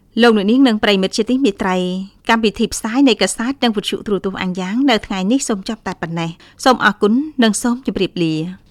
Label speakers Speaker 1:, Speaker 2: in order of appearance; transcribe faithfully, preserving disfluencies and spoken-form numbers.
Speaker 1: លោកនាងនឹងប្រិមិត្តជាទីមេត្រីកម្មវិធីផ្សាយនៃកាសែតនិងវិទ្យុទូរទស្សន៍អាំងយ៉ាងនៅថ្ងៃនេះសូមចប់តែប៉ុណ្ណេះសូមអរគុណនិងសូមជម្រាបលា